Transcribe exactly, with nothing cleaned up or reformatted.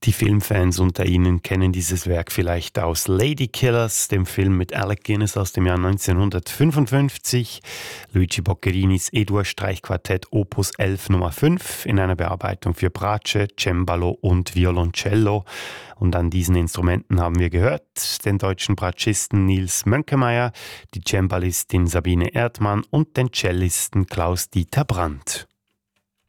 Die Filmfans unter Ihnen kennen dieses Werk vielleicht aus Lady Killers, dem Film mit Alec Guinness aus dem Jahr neunzehnhundertfünfundfünfzig, Luigi Boccherinis E-Dur-Streichquartett Opus elf Nummer fünf in einer Bearbeitung für Bratsche, Cembalo und Violoncello. Und an diesen Instrumenten haben wir gehört den deutschen Bratschisten Nils Mönkemeyer, die Cembalistin Sabine Erdmann und den Cellisten Klaus-Dieter Brandt.